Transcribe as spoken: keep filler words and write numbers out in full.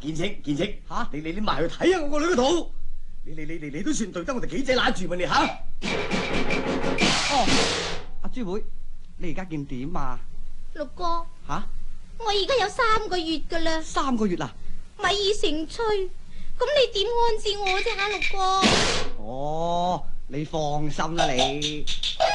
見稱見稱吓， 你你你埋去睇下我個女嘅肚，你你你你你都算對得我哋幾仔乸住咪你吓？ 哦，阿朱妹，你而家見點啊？ 六哥， 吓， 我而家有三個月噶啦， 三個月啦。 米已成炊，咁你點安置我啫吓，六哥？ 哦，你放心啦你。